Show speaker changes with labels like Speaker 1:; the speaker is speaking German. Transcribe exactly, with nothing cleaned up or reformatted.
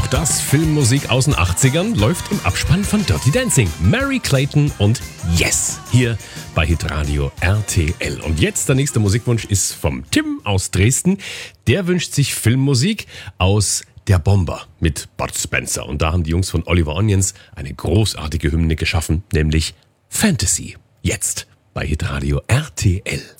Speaker 1: Auch das Filmmusik aus den achtzigern läuft im Abspann von Dirty Dancing. Mary Clayton und Yes, hier bei Hitradio R T L. Und jetzt der nächste Musikwunsch ist vom Tim aus Dresden. Der wünscht sich Filmmusik aus Der Bomber mit Bud Spencer. Und da haben die Jungs von Oliver Onions eine großartige Hymne geschaffen, nämlich Fantasy. Jetzt bei Hitradio R T L.